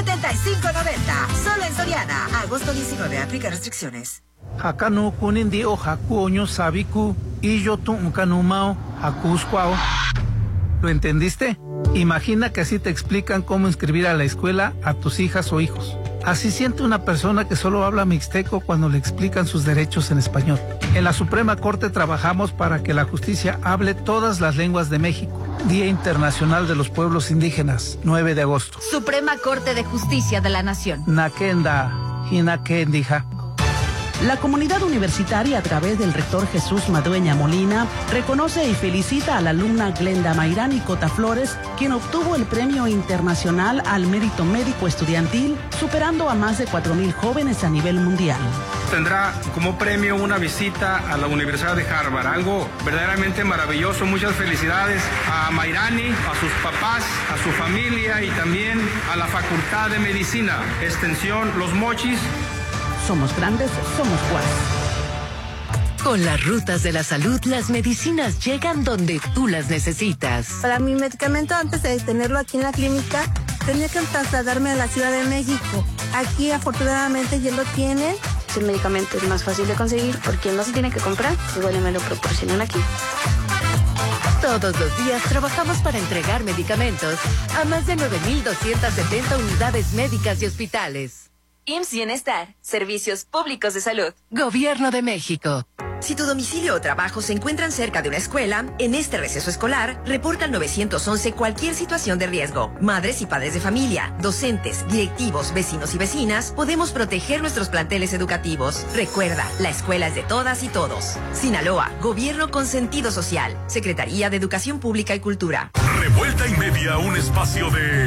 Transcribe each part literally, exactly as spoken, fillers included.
setenta y cinco noventa. Solo en Soriana. Agosto diecinueve. Aplica restricciones. Hakanu kunindi o haku oño sabiku y yo tu unkanumao hakuskwao. ¿Lo entendiste? Imagina que así te explican cómo inscribir a la escuela a tus hijas o hijos. Así siente una persona que solo habla mixteco cuando le explican sus derechos en español. En la Suprema Corte trabajamos para que la justicia hable todas las lenguas de México. Día Internacional de los Pueblos Indígenas, nueve de agosto. Suprema Corte de Justicia de la Nación. Nakenda, hinakendija. La comunidad universitaria, a través del rector Jesús Madueña Molina, reconoce y felicita a la alumna Glenda Mayrani Cota Flores, quien obtuvo el Premio Internacional al Mérito Médico Estudiantil, superando a más de cuatro mil jóvenes a nivel mundial. Tendrá como premio una visita a la Universidad de Harvard, algo verdaderamente maravilloso. Muchas felicidades a Mayrani, a sus papás, a su familia y también a la Facultad de Medicina, Extensión Los Mochis. Somos grandes, somos Juárez. Con las rutas de la salud, las medicinas llegan donde tú las necesitas. Para mi medicamento, antes de tenerlo aquí en la clínica, tenía que trasladarme a la Ciudad de México. Aquí, afortunadamente, ya lo tienen. El medicamento es más fácil de conseguir porque no se tiene que comprar, igual me lo proporcionan aquí. Todos los días trabajamos para entregar medicamentos a más de nueve mil doscientas setenta unidades médicas y hospitales. I M S S Bienestar, Servicios Públicos de Salud. Gobierno de México. Si tu domicilio o trabajo se encuentran cerca de una escuela, en este receso escolar, reporta al nueve once cualquier situación de riesgo. Madres y padres de familia, docentes, directivos, vecinos y vecinas, podemos proteger nuestros planteles educativos. Recuerda, la escuela es de todas y todos. Sinaloa, Gobierno con sentido social. Secretaría de Educación Pública y Cultura. Revuelta y media, un espacio de...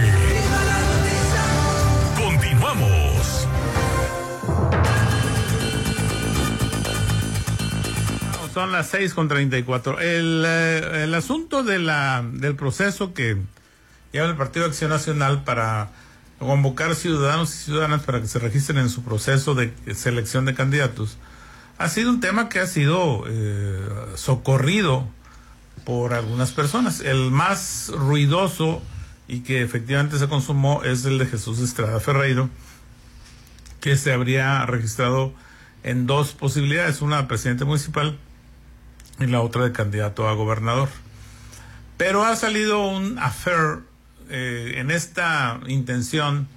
Continuamos. Son las seis con treinta y cuatro. El, eh, el asunto de la, del proceso que lleva el Partido Acción Nacional para convocar ciudadanos y ciudadanas para que se registren en su proceso de selección de candidatos ha sido un tema que ha sido eh, socorrido por algunas personas. El más ruidoso y que efectivamente se consumó es el de Jesús Estrada Ferreiro, que se habría registrado en dos posibilidades, una de presidente municipal y la otra de candidato a gobernador. Pero ha salido un affair eh, en esta intención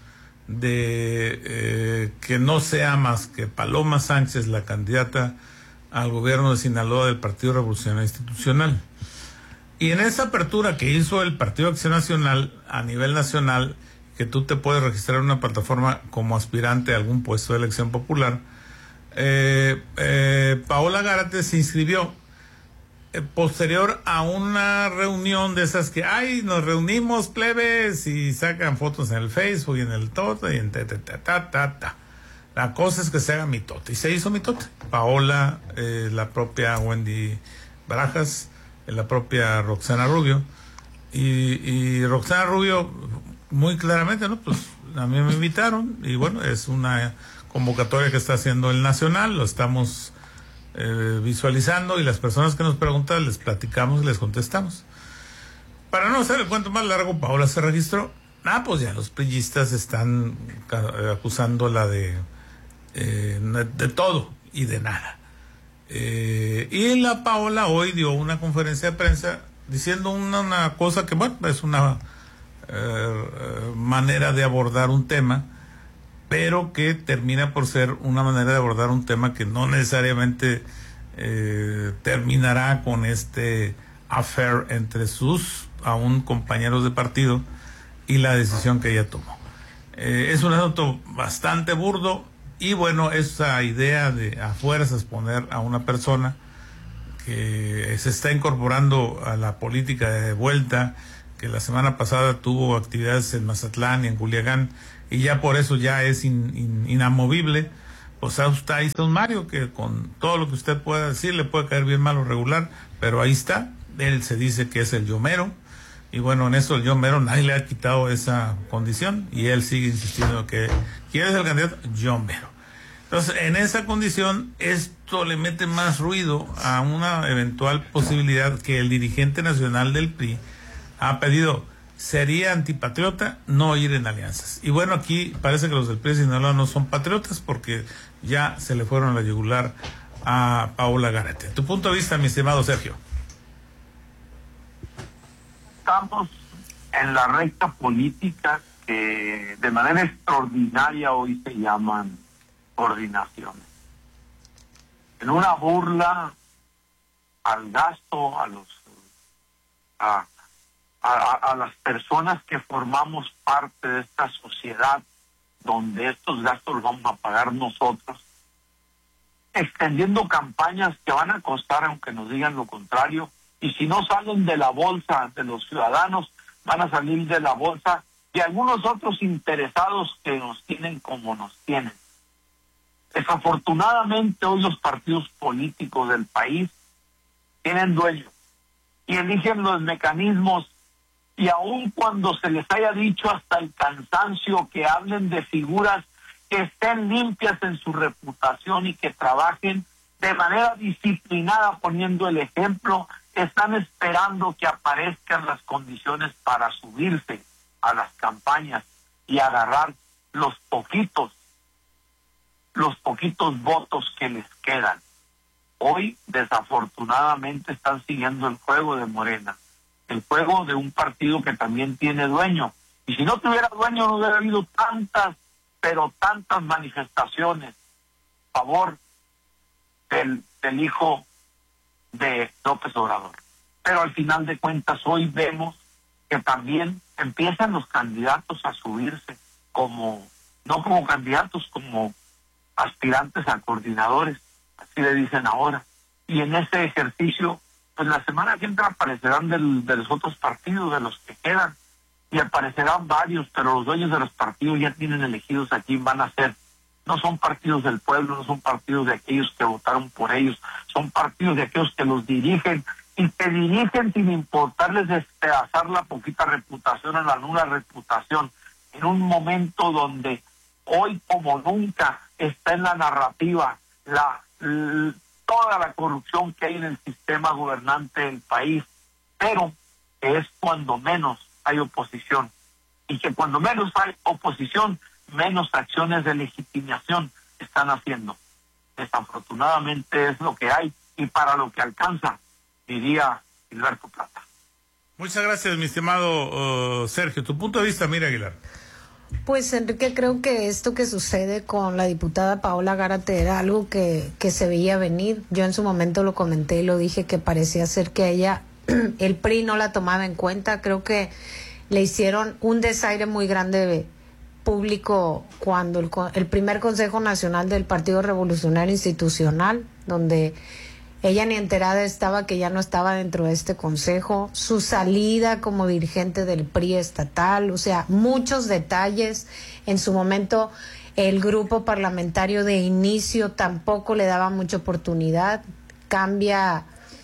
de eh, que no sea más que Paloma Sánchez la candidata al gobierno de Sinaloa del Partido Revolucionario Institucional. Y en esa apertura que hizo el Partido Acción Nacional a nivel nacional, que tú te puedes registrar en una plataforma como aspirante a algún puesto de elección popular, eh, eh, Paola Gárate se inscribió eh, posterior a una reunión de esas que, ay, nos reunimos plebes y sacan fotos en el Facebook y en el Tota y en ta, ta, ta, ta, ta, ta. La cosa es que se haga mitote. Y se hizo mitote. Paola, eh, la propia Wendy Barajas, la propia Roxana Rubio, y, y Roxana Rubio muy claramente, ¿no? Pues a mí me invitaron y bueno, es una convocatoria que está haciendo el Nacional, lo estamos eh, visualizando y las personas que nos preguntan les platicamos y les contestamos. Para no hacer el cuento más largo, Paola se registró. Ah, pues ya los priistas están acusándola de, eh, de todo y de nada. Eh, y la Paola hoy dio una conferencia de prensa diciendo una, una cosa que, bueno, es una eh, manera de abordar un tema, pero que termina por ser una manera de abordar un tema que no necesariamente eh, terminará con este affair entre sus aún compañeros de partido y la decisión que ella tomó. Eh, es un asunto bastante burdo. Y bueno, esa idea de a fuerzas poner a una persona que se está incorporando a la política de vuelta, que la semana pasada tuvo actividades en Mazatlán y en Culiacán, y ya por eso ya es in, in, inamovible, pues ahí está un Mario que con todo lo que usted pueda decir le puede caer bien, mal o regular, pero ahí está, él se dice que es el Yomero, y bueno, en eso el Yomero nadie le ha quitado esa condición, y él sigue insistiendo que ¿quién es el candidato? Yomero. Entonces, en esa condición, esto le mete más ruido a una eventual posibilidad que el dirigente nacional del P R I ha pedido. sería antipatriota no ir en alianzas. Y bueno, aquí parece que los del P R I de Sinaloa no son patriotas porque ya se le fueron a la yugular a Paola Gárate. Tu punto de vista, mi estimado Sergio. Estamos en la recta política que de manera extraordinaria hoy se llaman coordinaciones. En una burla al gasto, a los a, a, a las personas que formamos parte de esta sociedad donde estos gastos los vamos a pagar nosotros, extendiendo campañas que van a costar aunque nos digan lo contrario, y si no salen de la bolsa de los ciudadanos, van a salir de la bolsa de algunos otros interesados que nos tienen como nos tienen. Desafortunadamente hoy los partidos políticos del país tienen dueño y eligen los mecanismos, y aun cuando se les haya dicho hasta el cansancio que hablen de figuras que estén limpias en su reputación y que trabajen de manera disciplinada poniendo el ejemplo, están esperando que aparezcan las condiciones para subirse a las campañas y agarrar los poquitos, los poquitos votos que les quedan. Hoy, desafortunadamente, están siguiendo el juego de Morena, el juego de un partido que también tiene dueño. Y si no tuviera dueño, no hubiera habido tantas, pero tantas manifestaciones a favor del, del hijo de López Obrador. Pero al final de cuentas, hoy vemos que también empiezan los candidatos a subirse como, no como candidatos, como aspirantes a coordinadores, así le dicen ahora. Y en ese ejercicio, pues la semana que entra aparecerán del, de los otros partidos, de los que quedan, y aparecerán varios, pero los dueños de los partidos ya tienen elegidos a quién van a ser. No son partidos del pueblo, no son partidos de aquellos que votaron por ellos, son partidos de aquellos que los dirigen, y que dirigen sin importarles despedazar la poquita reputación o la nula reputación, en un momento donde hoy como nunca está en la narrativa la, la toda la corrupción que hay en el sistema gobernante del país, pero que es cuando menos hay oposición, y que cuando menos hay oposición, menos acciones de legitimación están haciendo. Desafortunadamente es lo que hay, y para lo que alcanza, diría Gilberto Plata. Muchas gracias, mi estimado uh, Sergio. Tu punto de vista, mira, Aguilar. Pues, Enrique, creo que esto que sucede con la diputada Paola Gárate era algo que, que se veía venir. Yo en su momento lo comenté y lo dije, que parecía ser que ella, el P R I no la tomaba en cuenta. Creo que le hicieron un desaire muy grande público cuando el, el primer Consejo Nacional del Partido Revolucionario Institucional, donde ella ni enterada estaba que ya no estaba dentro de este consejo, su salida como dirigente del P R I estatal, o sea, muchos detalles. En su momento el grupo parlamentario de inicio tampoco le daba mucha oportunidad, cambia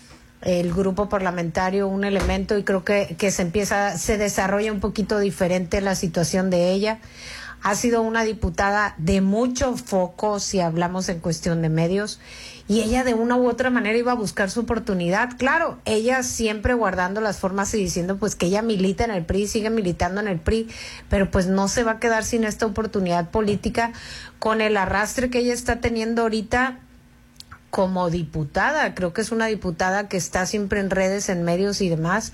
el grupo parlamentario un elemento y creo que, que se empieza, se desarrolla un poquito diferente la situación de ella. Ha sido una diputada de mucho foco si hablamos en cuestión de medios, y ella de una u otra manera iba a buscar su oportunidad. Claro, ella siempre guardando las formas y diciendo pues que ella milita en el P R I, sigue militando en el P R I, pero pues no se va a quedar sin esta oportunidad política con el arrastre que ella está teniendo ahorita como diputada. Creo que es una diputada que está siempre en redes, en medios y demás,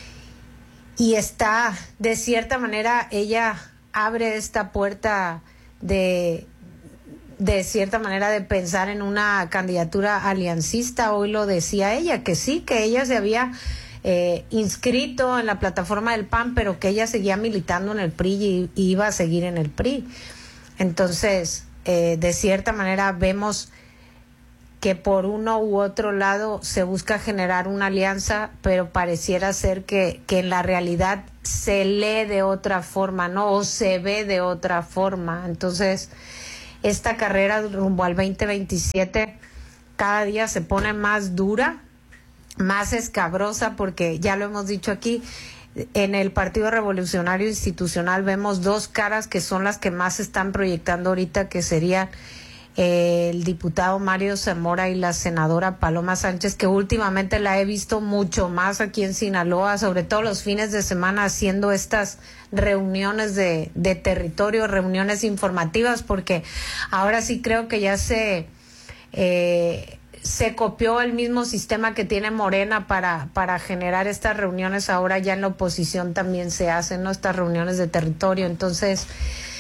y está, de cierta manera, ella abre esta puerta de de cierta manera de pensar en una candidatura aliancista. Hoy lo decía ella, que sí, que ella se había eh, inscrito en la plataforma del P A N, pero que ella seguía militando en el P R I y, y iba a seguir en el P R I. Entonces, eh, de cierta manera vemos que por uno u otro lado se busca generar una alianza, pero pareciera ser que, que en la realidad se lee de otra forma, ¿no? O se ve de otra forma. Entonces, esta carrera rumbo al veinte veintisiete cada día se pone más dura, más escabrosa, porque ya lo hemos dicho aquí, en el Partido Revolucionario Institucional vemos dos caras que son las que más se están proyectando ahorita, que serían eh, el diputado Mario Zamora y la senadora Paloma Sánchez, que últimamente la he visto mucho más aquí en Sinaloa, sobre todo los fines de semana, haciendo estas reuniones de, de territorio, reuniones informativas, porque ahora sí creo que ya se... Eh, se copió el mismo sistema que tiene Morena para, para generar estas reuniones. Ahora ya en la oposición también se hacen, ¿no?, estas reuniones de territorio. Entonces,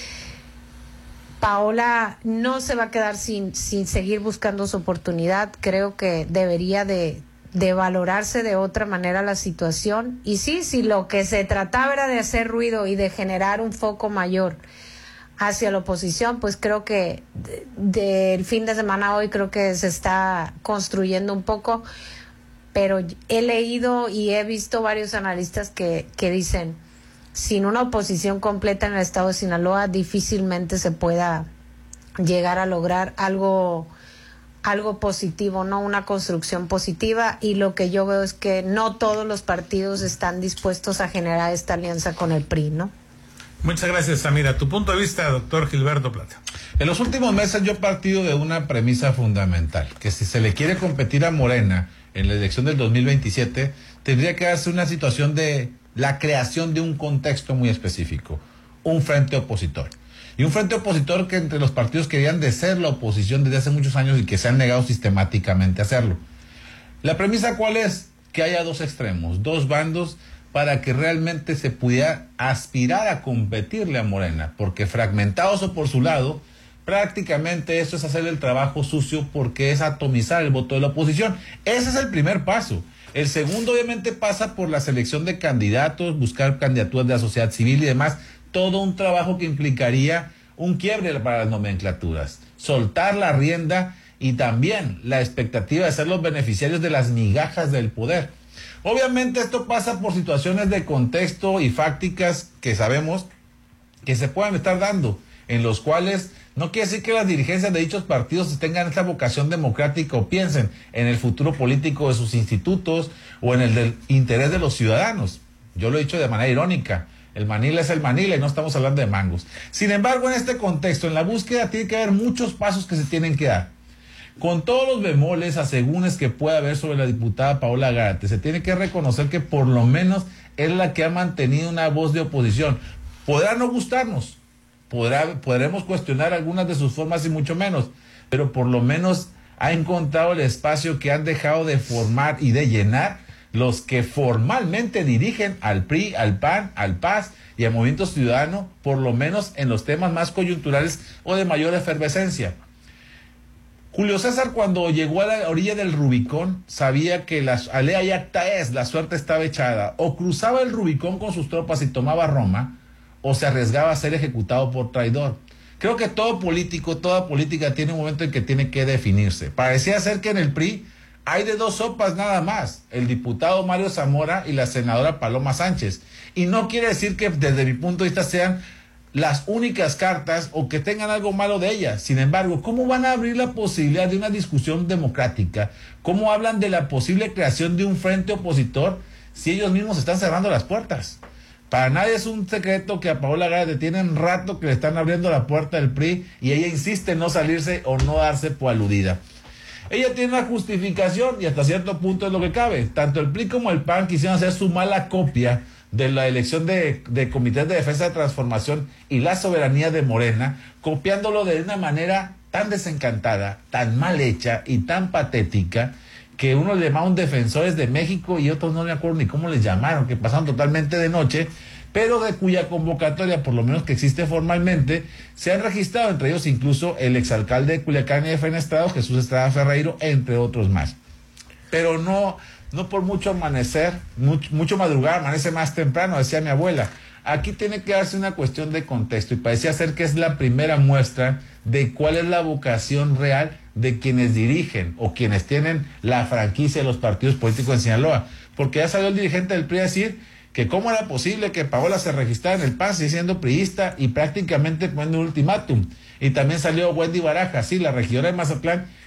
Paola no se va a quedar sin, sin seguir buscando su oportunidad. Creo que debería de, de valorarse de otra manera la situación. Y sí, si lo que se trataba era de hacer ruido y de generar un foco mayor hacia la oposición, pues creo que del de, de fin de semana hoy creo que se está construyendo un poco, pero he leído y he visto varios analistas que, que dicen, sin una oposición completa en el estado de Sinaloa difícilmente se pueda llegar a lograr algo algo positivo, no una construcción positiva, y lo que yo veo es que no todos los partidos están dispuestos a generar esta alianza con el P R I, ¿no? Muchas gracias, Samira. Tu punto de vista, doctor Gilberto Plata. En los últimos meses yo he partido de una premisa fundamental, que si se le quiere competir a Morena en la elección del dos mil veintisiete, tendría que darse una situación de la creación de un contexto muy específico, un frente opositor. Y un frente opositor que entre los partidos querían de ser la oposición desde hace muchos años y que se han negado sistemáticamente a hacerlo. ¿La premisa cuál es? Que haya dos extremos, dos bandos, para que realmente se pudiera aspirar a competirle a Morena, porque fragmentados o por su lado, prácticamente esto es hacer el trabajo sucio, porque es atomizar el voto de la oposición. Ese es el primer paso. El segundo obviamente pasa por la selección de candidatos, buscar candidaturas de la sociedad civil y demás, todo un trabajo que implicaría un quiebre para las nomenclaturas, soltar la rienda y también la expectativa de ser los beneficiarios de las migajas del poder. Obviamente esto pasa por situaciones de contexto y fácticas que sabemos que se pueden estar dando, en los cuales no quiere decir que las dirigencias de dichos partidos tengan esta vocación democrática o piensen en el futuro político de sus institutos o en el del interés de los ciudadanos. Yo lo he dicho de manera irónica, el Manila es el Manila y no estamos hablando de mangos. Sin embargo, en este contexto, en la búsqueda tiene que haber muchos pasos que se tienen que dar. Con todos los bemoles, asegúnes que pueda haber sobre la diputada Paola Gárate, se tiene que reconocer que por lo menos es la que ha mantenido una voz de oposición. Podrá no gustarnos, podrá, podremos cuestionar algunas de sus formas y mucho menos, pero por lo menos ha encontrado el espacio que han dejado de formar y de llenar los que formalmente dirigen al P R I, al P A N, al P A S y al Movimiento Ciudadano, por lo menos en los temas más coyunturales o de mayor efervescencia. Julio César, cuando llegó a la orilla del Rubicón, sabía que la alea y acta es, la suerte estaba echada. O cruzaba el Rubicón con sus tropas y tomaba Roma, o se arriesgaba a ser ejecutado por traidor. Creo que todo político, toda política tiene un momento en que tiene que definirse. Parecía ser que en el P R I hay de dos sopas nada más, el diputado Mario Zamora y la senadora Paloma Sánchez. Y no quiere decir que desde mi punto de vista sean las únicas cartas o que tengan algo malo de ellas. Sin embargo, ¿cómo van a abrir la posibilidad de una discusión democrática? ¿Cómo hablan de la posible creación de un frente opositor si ellos mismos están cerrando las puertas? Para nadie es un secreto que a Paola Gárate tienen rato que le están abriendo la puerta del P R I y ella insiste en no salirse o no darse por aludida. Ella tiene una justificación y hasta cierto punto es lo que cabe. Tanto el P R I como el P A N quisieron hacer su mala copia de la elección de, de comités de defensa de transformación y la soberanía de Morena, copiándolo de una manera tan desencantada, tan mal hecha y tan patética, que uno le llamaban defensores de México y otros no me acuerdo ni cómo les llamaron, que pasaron totalmente de noche, pero de cuya convocatoria, por lo menos que existe formalmente, se han registrado, entre ellos incluso el exalcalde de Culiacán y de Fenestrado, Jesús Estrada Ferreiro, entre otros más. Pero no... No por mucho amanecer, mucho, mucho madrugar, amanece más temprano, decía mi abuela. Aquí tiene que darse una cuestión de contexto y parecía ser que es la primera muestra de cuál es la vocación real de quienes dirigen o quienes tienen la franquicia de los partidos políticos en Sinaloa. Porque ya salió el dirigente del P R I a decir que cómo era posible que Paola se registrara en el P A N siendo priista y prácticamente poniendo un ultimátum. Y también salió Wendy Barajas, sí, la regidora de Mazatlán,